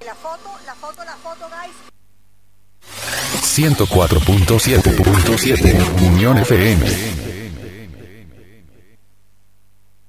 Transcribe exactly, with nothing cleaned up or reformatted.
La foto, la foto, la foto, guys. ciento cuatro punto siete Unión F M.